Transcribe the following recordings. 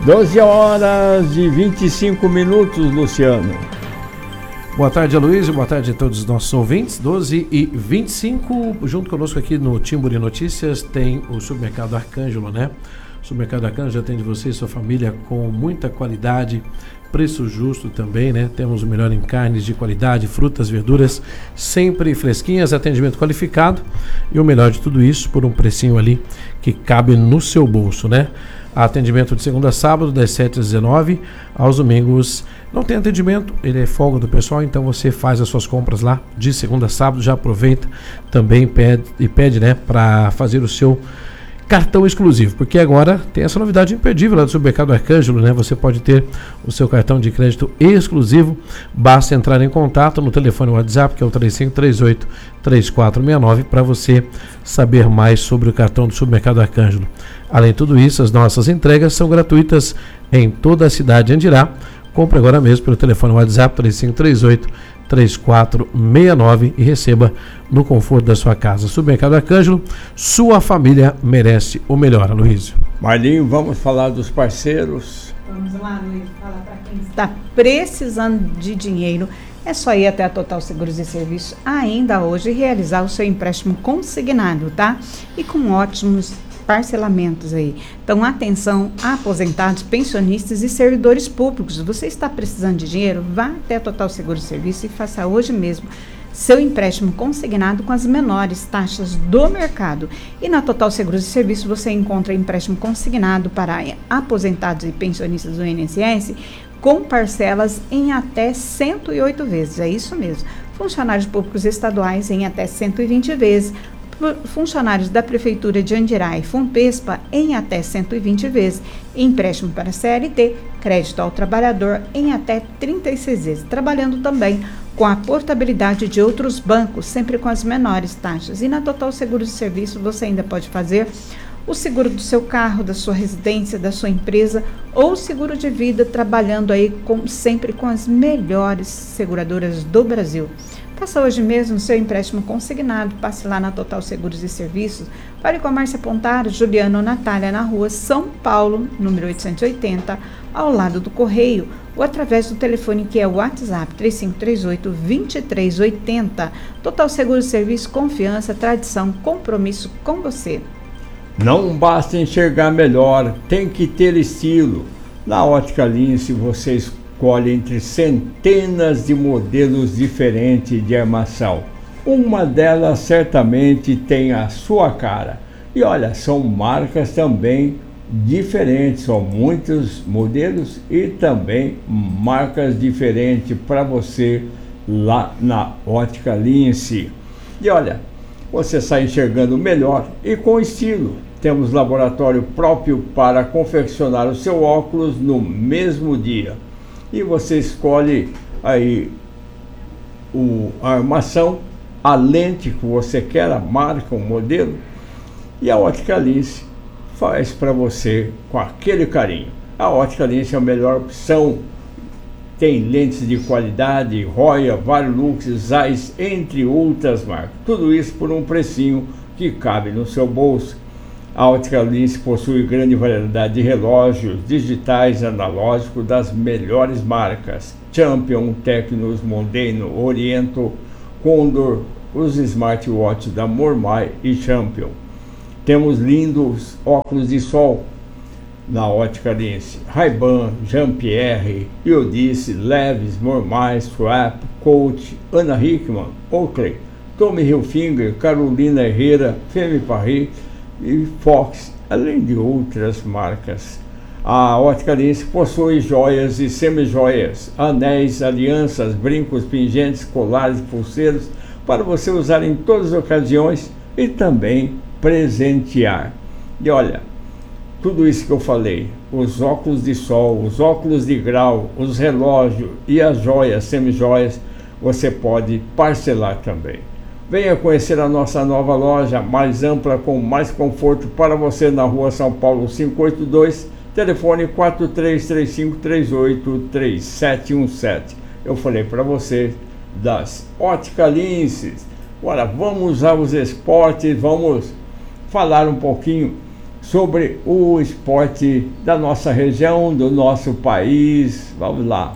12h25, Luciano. Boa tarde, Aloysio. Boa tarde a todos os nossos ouvintes. 12h25. Junto conosco aqui no Timburi Notícias tem o Supermercado Arcângelo, né? O Supermercado Arcângelo atende você e sua família com muita qualidade, preço justo também, né? Temos o melhor em carnes de qualidade, frutas, verduras, sempre fresquinhas, atendimento qualificado e o melhor de tudo isso por um precinho ali que cabe no seu bolso, né? Atendimento de segunda a sábado, das 7 às 19, aos domingos não tem atendimento, ele é folga do pessoal, então você faz as suas compras lá de segunda a sábado, já aproveita também pede, né, para fazer o seu cartão exclusivo, porque agora tem essa novidade imperdível lá do Supermercado Arcângelo, né? Você pode ter o seu cartão de crédito exclusivo, basta entrar em contato no telefone WhatsApp, que é o 3538-3469, para você saber mais sobre o cartão do Supermercado Arcângelo. Além de tudo isso, as nossas entregas são gratuitas em toda a cidade de Andirá. Compre agora mesmo pelo telefone WhatsApp 3538-3469 e receba no conforto da sua casa. Supermercado Arcângelo, sua família merece o melhor, Aloysio. Marlinho, vamos falar dos parceiros. Vamos lá, Luiz, falar para quem está precisando de dinheiro. É só ir até a Total Seguros e Serviços ainda hoje e realizar o seu empréstimo consignado, tá? E com ótimos parcelamentos aí. Então, atenção, aposentados, pensionistas e servidores públicos. Você está precisando de dinheiro? Vá até a Total Seguros e Serviços e faça hoje mesmo seu empréstimo consignado com as menores taxas do mercado. E na Total Seguros e Serviços você encontra empréstimo consignado para aposentados e pensionistas do INSS com parcelas em até 108 vezes. É isso mesmo. Funcionários públicos estaduais em até 120 vezes. Funcionários da Prefeitura de Andirá e Funpespa em até 120 vezes, empréstimo para CLT, crédito ao trabalhador em até 36 vezes, trabalhando também com a portabilidade de outros bancos, sempre com as menores taxas. E na Total Seguros e Serviços você ainda pode fazer o seguro do seu carro, da sua residência, da sua empresa ou seguro de vida, trabalhando aí sempre com as melhores seguradoras do Brasil. Faça hoje mesmo o seu empréstimo consignado, passe lá na Total Seguros e Serviços, fale com a Márcia Pontaro, Juliano Natália, na rua São Paulo, número 880, ao lado do Correio, ou através do telefone que é o WhatsApp 3538-2380. Total Seguros e Serviços, confiança, tradição, compromisso com você. Não basta enxergar melhor, tem que ter estilo. Na Ótica Lince você escolhe entre centenas de modelos diferentes de armação. Uma delas certamente tem a sua cara. E olha, são marcas também diferentes, são muitos modelos e também marcas diferentes para você lá na Ótica Lince. E olha, você sai enxergando melhor e com estilo. Temos laboratório próprio para confeccionar o seu óculos no mesmo dia. E você escolhe aí a armação, a lente que você quer, a marca, o modelo, e a Ótica Lince faz para você com aquele carinho. A Ótica Lince é a melhor opção, tem lentes de qualidade, Roya, Varilux, Zeiss, entre outras marcas. Tudo isso por um precinho que cabe no seu bolso. A Ótica Lince possui grande variedade de relógios digitais analógicos das melhores marcas: Champion, Tecnos, Mondeno, Oriento, Condor, os smartwatches da Mormai e Champion. Temos lindos óculos de sol na Ótica Lince: Ray-Ban, Jean-Pierre, Iodice, Leves, Mormai, Swap, Coach, Ana Hickman, Oakley, Tommy Hilfiger, Carolina Herrera, Femme Paris e Fox, além de outras marcas. A Ótica Lince possui joias e semijoias, anéis, alianças, brincos, pingentes, colares, pulseiros para você usar em todas as ocasiões e também presentear. E olha, tudo isso que eu falei, os óculos de sol, os óculos de grau, os relógios e as joias, semijoias, você pode parcelar também. Venha conhecer a nossa nova loja, mais ampla, com mais conforto para você, na rua São Paulo 582, telefone 4335383717. Eu falei para você das Ótica Lince. Agora vamos aos esportes, vamos falar um pouquinho sobre o esporte da nossa região, do nosso país. Vamos lá.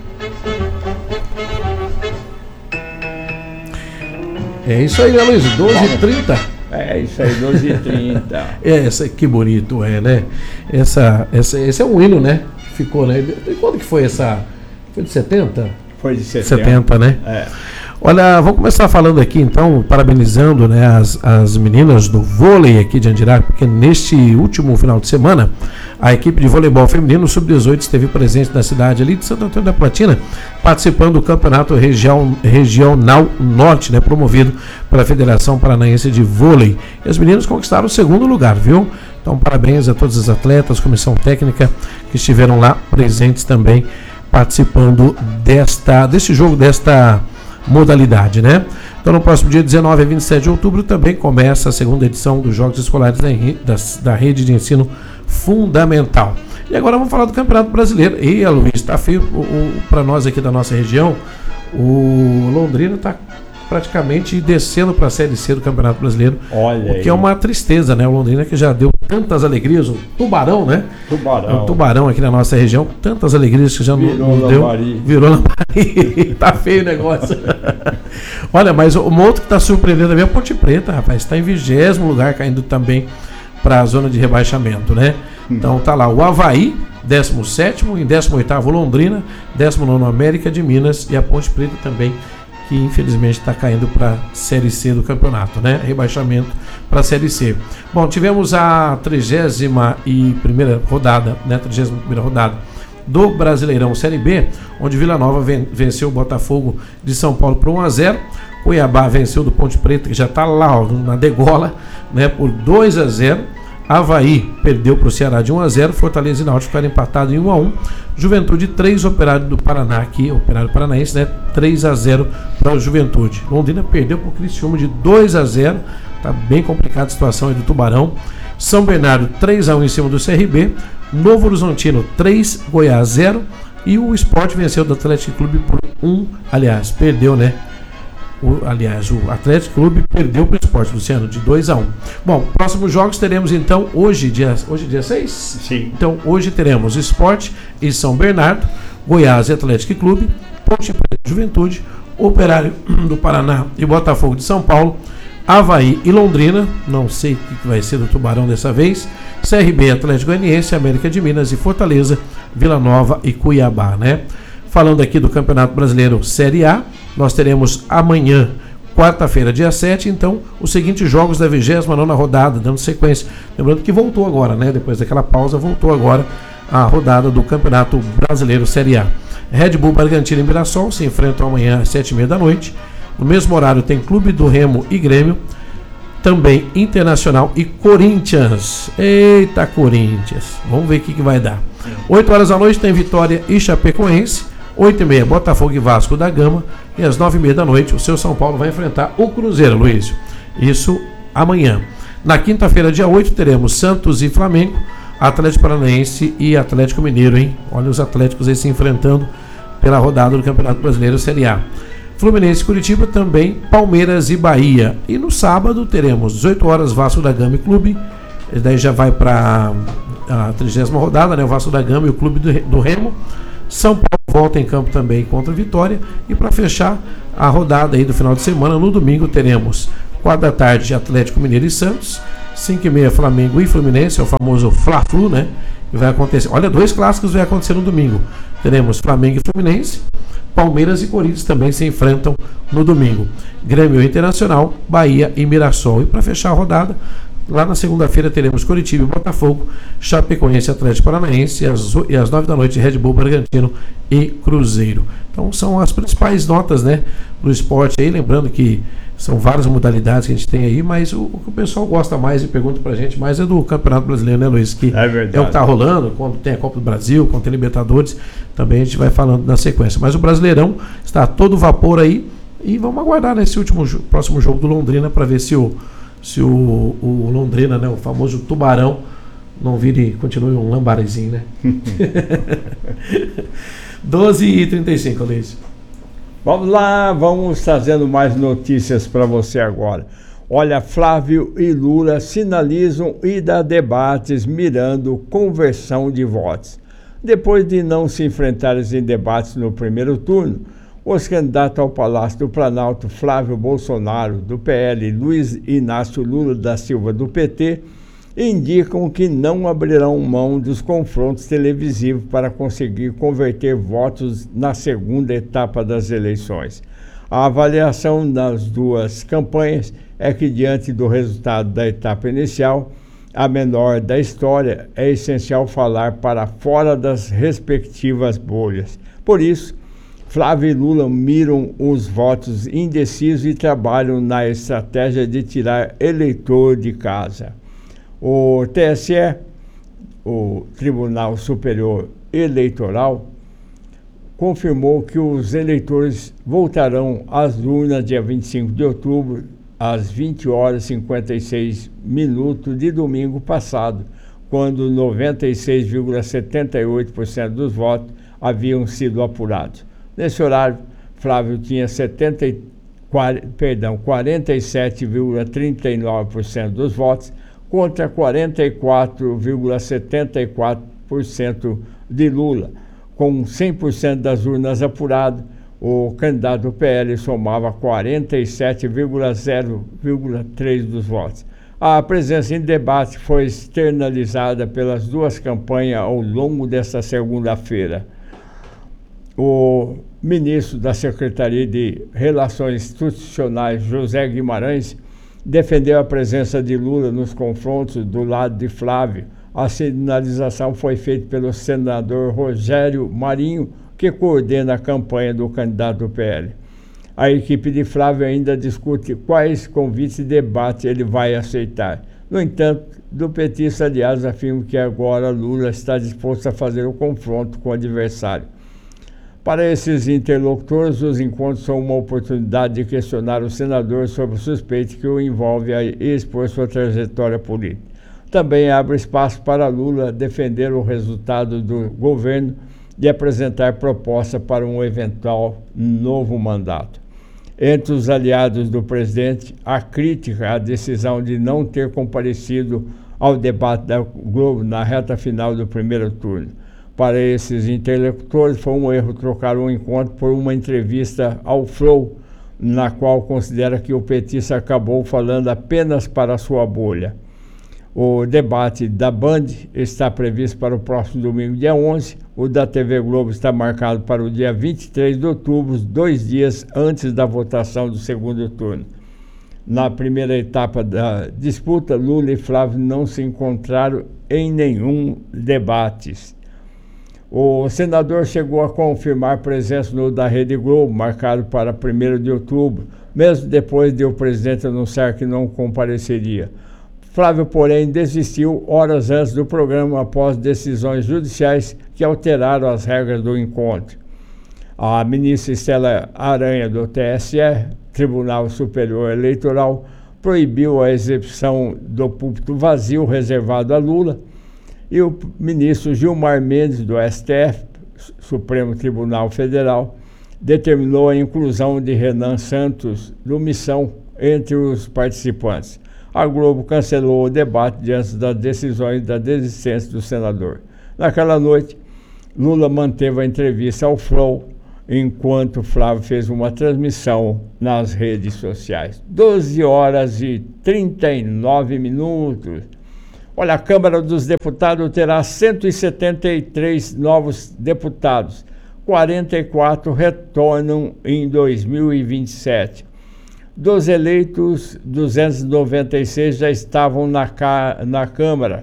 É isso aí, né, Luiz? 12h30. É isso aí, 12h30. Que bonito né? Esse é um hino, né? Ficou, né? E quando que foi essa? Foi de 70? Foi de 70, né? É. Olha, vamos começar falando aqui então, parabenizando, né, as meninas do vôlei aqui de Andirá, porque neste último final de semana a equipe de voleibol feminino sub-18 esteve presente na cidade ali de Santo Antônio da Platina, participando do campeonato regional norte, né, promovido pela Federação Paranaense de Vôlei. E as meninas conquistaram o segundo lugar, viu? Então parabéns a todas as atletas, comissão técnica que estiveram lá presentes também, participando deste jogo, desta modalidade, né? Então no próximo dia 19 a 27 de outubro também começa a segunda edição dos Jogos Escolares da Rede de Ensino Fundamental. E agora vamos falar do Campeonato Brasileiro. E a Luiz, está feio para nós aqui da nossa região. O Londrina está praticamente descendo para a Série C do Campeonato Brasileiro. Olha, o que é uma tristeza, né? O Londrina que já deu tantas alegrias, o Tubarão, né? Tubarão. O Tubarão aqui na nossa região, tantas alegrias que já não deu. Virou Lambari. Tá feio o negócio. Olha, mas uma outra que está surpreendendo também é a Ponte Preta, rapaz. Está em 20º lugar, caindo também para a zona de rebaixamento, né? Então tá lá o Avaí, 17º, em 18º Londrina, 19º América de Minas e a Ponte Preta também, que infelizmente está caindo para a Série C do campeonato, né? Rebaixamento para a Série C. Bom, tivemos a 31ª rodada, né? 31ª rodada do Brasileirão Série B, onde Vila Nova venceu o Botafogo de São Paulo por 1-0. Cuiabá venceu do Ponte Preta, que já está lá, ó, na degola, né? Por 2-0. Avaí perdeu para o Ceará de 1-0, Fortaleza e Náutico ficaram empatados em 1-1. Juventude 3, Operário do Paraná aqui, Operário Paranaense, né? 3-0 para o Juventude. Londrina perdeu para o Criciúma de 2-0, tá bem complicada a situação aí do Tubarão. São Bernardo 3-1 em cima do CRB, Novo Horizontino 3, Goiás 0 e o Sport venceu do Atlético Clube por 1, aliás, perdeu, né? O Atlético Clube perdeu para o Sport, Luciano, de 2-1. Bom, próximos jogos teremos então hoje dia 6? Sim. Então hoje teremos Sport e São Bernardo, Goiás e Atlético Clube, Ponte Preta e Juventude, Operário do Paraná e Botafogo de São Paulo, Avaí e Londrina, não sei o que vai ser do Tubarão dessa vez, CRB, Atlético Goianiense, América de Minas e Fortaleza, Vila Nova e Cuiabá, né? Falando aqui do Campeonato Brasileiro Série A, nós teremos amanhã, quarta-feira, dia 7, então, os seguintes jogos da 29ª rodada, dando sequência. Lembrando que voltou agora, né? Depois daquela pausa, voltou agora a rodada do Campeonato Brasileiro Série A. Red Bull, Bragantino e Mirassol se enfrentam amanhã às 7h30 da noite. No mesmo horário tem Clube do Remo e Grêmio. Também Internacional e Corinthians. Eita, Corinthians. Vamos ver o que vai dar. 8 horas da noite tem Vitória e Chapecoense. 8h30, Botafogo e Vasco da Gama. E às 9h30 da noite, o seu São Paulo vai enfrentar o Cruzeiro, Luiz. Isso amanhã. Na quinta-feira, dia 8, teremos Santos e Flamengo, Atlético Paranaense e Atlético Mineiro, hein? Olha os Atléticos aí se enfrentando pela rodada do Campeonato Brasileiro Série A. Fluminense e Curitiba também, Palmeiras e Bahia. E no sábado teremos 18 horas Vasco da Gama e Clube. Daí já vai para a 30ª rodada, né? O Vasco da Gama e o Clube do Remo. São Paulo volta em campo também contra a Vitória. E para fechar a rodada aí do final de semana, no domingo teremos 4 da tarde Atlético Mineiro e Santos, 5h30 Flamengo e Fluminense, é o famoso Fla-Flu, né? E vai acontecer. Olha, 2 clássicos vai acontecer no domingo. Teremos Flamengo e Fluminense, Palmeiras e Corinthians também se enfrentam no domingo. Grêmio Internacional, Bahia e Mirassol. E para fechar a rodada, lá na segunda-feira teremos Coritiba e Botafogo, Chapecoense e Atlético Paranaense e às 9 da noite Red Bull, Bragantino e Cruzeiro. Então são as principais notas, né, do esporte aí, lembrando que são várias modalidades que a gente tem aí, mas o que o pessoal gosta mais e pergunta pra gente mais é do Campeonato Brasileiro, né, Luiz? Que é o que tá rolando, quando tem a Copa do Brasil, quando tem Libertadores, também a gente vai falando na sequência. Mas o Brasileirão está a todo vapor aí e vamos aguardar nesse próximo jogo do Londrina para ver se o Londrina, né, o famoso Tubarão, não vire, continue um lambarizinho, né? 12h35, Luiz. Vamos lá, vamos trazendo mais notícias para você agora. Olha, Flávio e Lula sinalizam ida a debates mirando conversão de votos. Depois de não se enfrentarem em debates no primeiro turno, os candidatos ao Palácio do Planalto, Flávio Bolsonaro, do PL, e Luiz Inácio Lula da Silva, do PT, indicam que não abrirão mão dos confrontos televisivos para conseguir converter votos na segunda etapa das eleições. A avaliação das duas campanhas é que, diante do resultado da etapa inicial, a menor da história, é essencial falar para fora das respectivas bolhas. Por isso, Flávio e Lula miram os votos indecisos e trabalham na estratégia de tirar eleitor de casa. O TSE, o Tribunal Superior Eleitoral, confirmou que os eleitores voltarão às urnas dia 25 de outubro, às 20 horas e 56 minutos de domingo passado, quando 96,78% dos votos haviam sido apurados. Nesse horário, Flávio tinha 47,39% dos votos, contra 44,74% de Lula. Com 100% das urnas apuradas, o candidato do PL somava 47,0,3% dos votos. A presença em debate foi externalizada pelas duas campanhas ao longo desta segunda-feira. O ministro da Secretaria de Relações Institucionais, José Guimarães, defendeu a presença de Lula nos confrontos do lado de Flávio. A sinalização foi feita pelo senador Rogério Marinho, que coordena a campanha do candidato do PL. A equipe de Flávio ainda discute quais convites e debates ele vai aceitar. No entanto, do petista, aliás, afirma que agora Lula está disposto a fazer o confronto com o adversário. Para esses interlocutores, os encontros são uma oportunidade de questionar o senador sobre o suspeito que o envolve a expor sua trajetória política. Também abre espaço para Lula defender o resultado do governo e apresentar proposta para um eventual novo mandato. Entre os aliados do presidente, há crítica à decisão de não ter comparecido ao debate da Globo na reta final do primeiro turno. Para esses interlocutores, foi um erro trocar o encontro por uma entrevista ao Flow, na qual considera que o petista acabou falando apenas para a sua bolha. O debate da Band está previsto para o próximo domingo, dia 11. O da TV Globo está marcado para o dia 23 de outubro, 2 dias antes da votação do segundo turno. Na primeira etapa da disputa, Lula e Flávio não se encontraram em nenhum debate. O senador chegou a confirmar presença no da Rede Globo, marcado para 1º de outubro, mesmo depois de o presidente anunciar que não compareceria. Flávio, porém, desistiu horas antes do programa após decisões judiciais que alteraram as regras do encontro. A ministra Estela Aranha, do TSE, Tribunal Superior Eleitoral, proibiu a exibição do púlpito vazio reservado a Lula, e o ministro Gilmar Mendes, do STF, Supremo Tribunal Federal, determinou a inclusão de Renan Santos, do Missão, entre os participantes. A Globo cancelou o debate diante das decisões da desistência do senador. Naquela noite, Lula manteve a entrevista ao Flow, enquanto Flávio fez uma transmissão nas redes sociais. 12 horas e 39 minutos. Olha, a Câmara dos Deputados terá 173 novos deputados. 44 retornam em 2027. Dos eleitos, 296 já estavam na Câmara,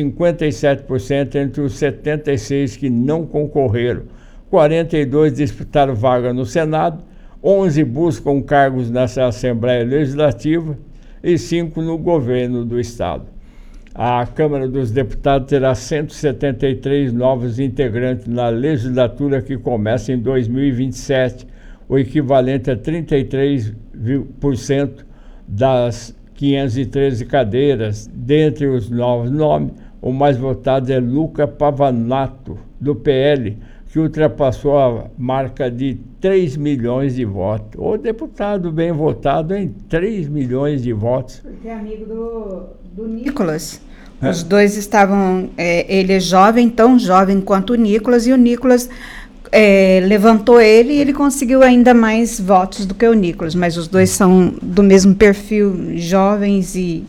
57% entre os 76 que não concorreram. 42 disputaram vaga no Senado, 11 buscam cargos nessa Assembleia Legislativa e 5 no governo do Estado. A Câmara dos Deputados terá 173 novos integrantes na legislatura que começa em 2027, o equivalente a 33% das 513 cadeiras. Dentre os novos nomes, o mais votado é Luca Pavanato, do PL, que ultrapassou a marca de 3 milhões de votos. O deputado bem votado em 3 milhões de votos. Porque é amigo do Nicolas. Os dois estavam, ele é jovem, tão jovem quanto o Nicolas, e o Nicolas levantou ele e ele conseguiu ainda mais votos do que o Nicolas, mas os dois são do mesmo perfil, jovens e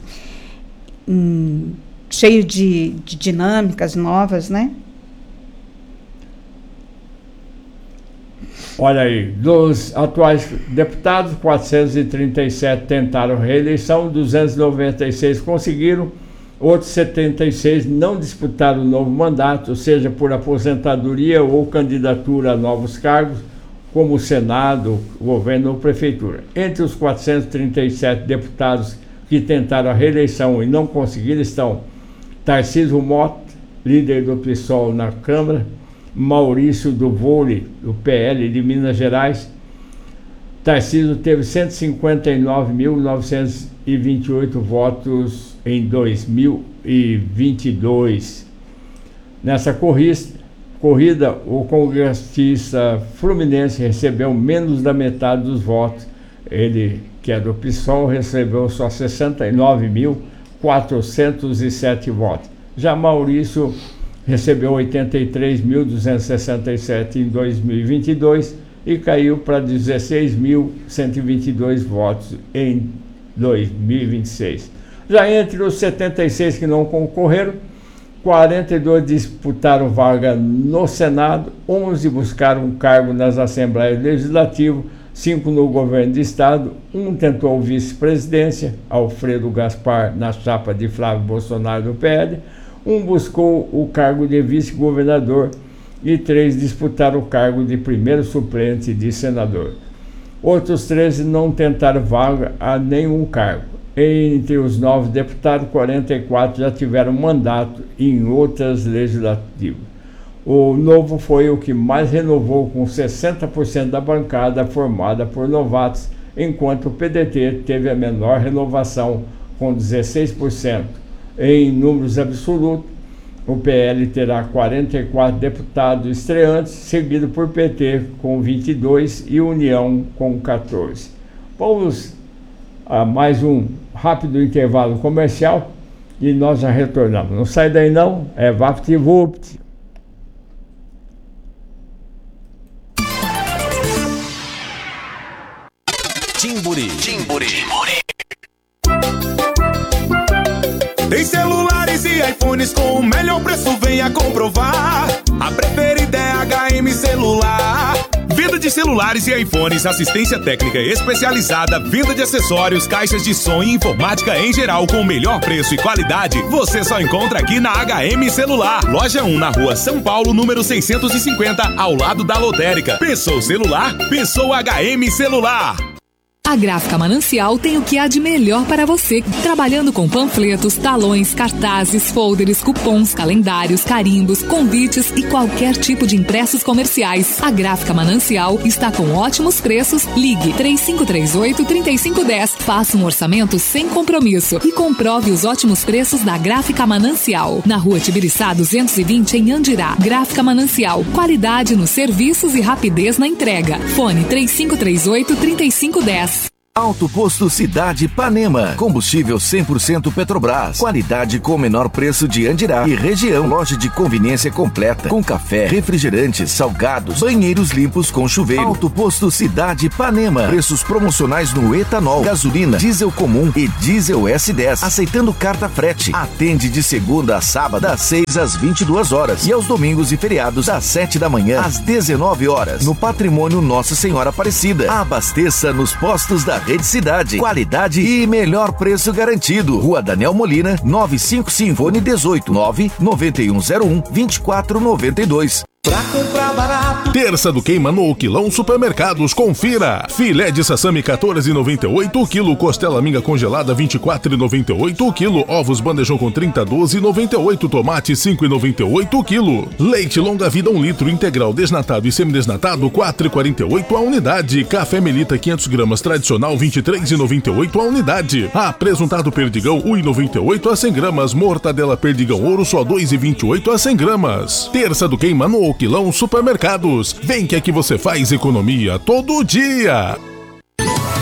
cheio de dinâmicas novas, né? Olha aí, dos atuais deputados, 437 tentaram reeleição, 296 conseguiram, outros 76 não disputaram o novo mandato, seja por aposentadoria ou candidatura a novos cargos, como o Senado, o governo ou prefeitura. Entre os 437 deputados que tentaram a reeleição e não conseguiram estão Tarcísio Mota, líder do PSOL na Câmara, Maurício do Vôlei, do PL de Minas Gerais. Tarcísio teve 159.928 votos em 2022. Nessa corrida, o congressista fluminense recebeu menos da metade dos votos. Ele, que é do PSOL, recebeu só 69.407 votos. Já Maurício recebeu 83.267 em 2022 e caiu para 16.122 votos em 2026. Já entre os 76 que não concorreram, 42 disputaram vaga no Senado, 11 buscaram um cargo nas Assembleias Legislativas, 5 no governo de Estado, 1 tentou vice-presidência, Alfredo Gaspar, na chapa de Flávio Bolsonaro do PL, 1 buscou o cargo de vice-governador e 3 disputaram o cargo de primeiro suplente de senador. Outros 13 não tentaram vaga a nenhum cargo. Entre os 9 deputados, 44 já tiveram mandato em outras legislativas. O Novo foi o que mais renovou, com 60% da bancada formada por novatos, enquanto o PDT teve a menor renovação, com 16%. Em números absolutos, o PL terá 44 deputados estreantes, seguido por PT com 22 e União com 14. Vamos a mais um rápido intervalo comercial e nós já retornamos. Não sai daí não, é VaptVupt. Timburi. Tem celulares e iPhones com o melhor preço, venha comprovar. A preferida é HM Celular. Venda de celulares e iPhones, assistência técnica especializada, venda de acessórios, caixas de som e informática em geral com o melhor preço e qualidade. Você só encontra aqui na HM Celular. Loja 1 na Rua São Paulo, número 650, ao lado da lotérica. Pensou celular? Pensou HM Celular. A Gráfica Manancial tem o que há de melhor para você, trabalhando com panfletos, talões, cartazes, folders, cupons, calendários, carimbos, convites e qualquer tipo de impressos comerciais. A Gráfica Manancial está com ótimos preços. Ligue 3538-3510. Faça um orçamento sem compromisso e comprove os ótimos preços da Gráfica Manancial. Na Rua Tibiriçá 220, em Andirá. Gráfica Manancial, qualidade nos serviços e rapidez na entrega. Fone 3538-3510. Alto Posto Cidade Ipanema. Combustível 100% Petrobras. Qualidade com o menor preço de Andirá e região. Loja de conveniência completa, com café, refrigerantes, salgados, banheiros limpos com chuveiro. Alto Posto Cidade Ipanema. Preços promocionais no etanol, gasolina, diesel comum e diesel S10. Aceitando carta frete. Atende de segunda a sábado, das 6 às 22 horas. E aos domingos e feriados, das 7 da manhã às 19 horas. No Patrimônio Nossa Senhora Aparecida. Abasteça nos postos da Rede Cidade. Qualidade e melhor preço garantido. Rua Daniel Molina, 955, fone 18 99101 2492. Pra comprar barato. Terça do Queima no Quilão Supermercados. Confira. Filé de sassami 14,98 o quilo. Costela minga congelada 24,98 o quilo. Ovos bandejão com 30, 12,98. Tomate 5,98 o quilo. Leite longa vida 1 litro integral desnatado e semidesnatado 4,48 a unidade. Café Melita 500 gramas tradicional 23,98 a unidade. Apresuntado Perdigão 1,98 a 100 gramas. Mortadela Perdigão Ouro só 2,28 a 100 gramas. Terça do Queima no Quilão Supermercados. Supermercados. Vem que aqui você faz economia todo dia.